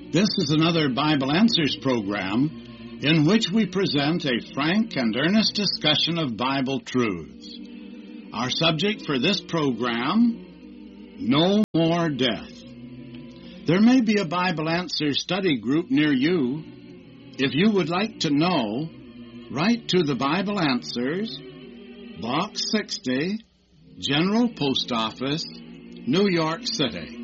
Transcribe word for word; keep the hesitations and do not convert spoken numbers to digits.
This is another Bible Answers program in which we present a frank and earnest discussion of Bible truths. Our subject for this program, No More Death. There may be a Bible Answers study group near you. If you would like to know, write to the Bible Answers, Box sixty, General Post Office, New York City.